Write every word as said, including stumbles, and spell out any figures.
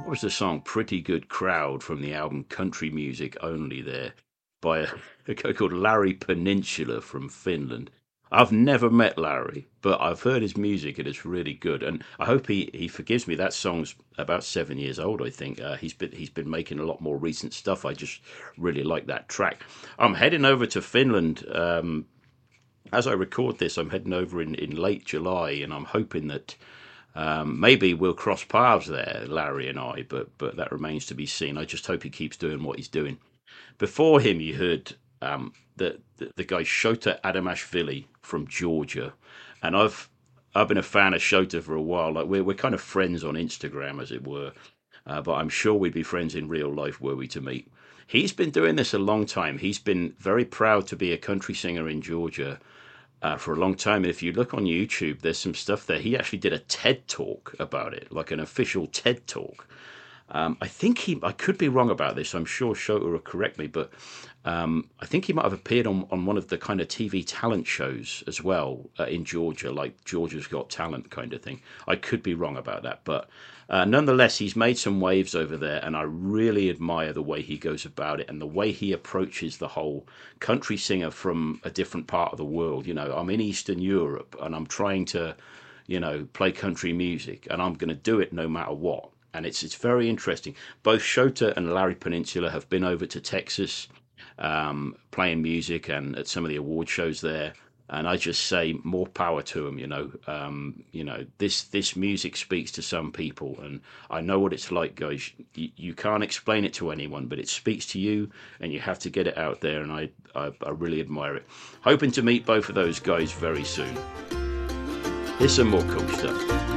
what was the song? Pretty Good Crowd from the album Country Music Only there by a, a guy called Larry Peninsula from Finland. I've never met Larry, but I've heard his music and it's really good. And I hope he, he forgives me. That song's about seven years old, I think. Uh, he's been he's been making a lot more recent stuff. I just really like that track. I'm heading over to Finland um, as I record this. I'm heading over in, in late July, and I'm hoping that um, maybe we'll cross paths there, Larry and I, but but that remains to be seen. I just hope he keeps doing what he's doing. Before him, you heard um, the, the the guy Shota Adamashvili from Georgia, and I've I've been a fan of Shota for a while. Like we're we're kind of friends on Instagram, as it were, uh, but I'm sure we'd be friends in real life were we to meet. He's been doing this a long time. He's been very proud to be a country singer in Georgia uh, for a long time. And if you look on YouTube, there's some stuff there. He actually did a TED talk about it, like an official TED talk. Um, I think he, I could be wrong about this. I'm sure Shota will correct me, but um, I think he might have appeared on, on one of the kind of T V talent shows as well uh, in Georgia, like Georgia's Got Talent kind of thing. I could be wrong about that, but uh, nonetheless, he's made some waves over there, and I really admire the way he goes about it and the way he approaches the whole country singer from a different part of the world. You know, I'm in Eastern Europe and I'm trying to, you know, play country music, and I'm going to do it no matter what. And it's it's very interesting. Both Shota and Larry Peninsula have been over to Texas, um, playing music and at some of the award shows there. And I just say more power to them. You know, um, you know this this music speaks to some people, and I know what it's like, guys. You, you can't explain it to anyone, but it speaks to you, and you have to get it out there. And I I, I really admire it. Hoping to meet both of those guys very soon. Here's some more cool stuff.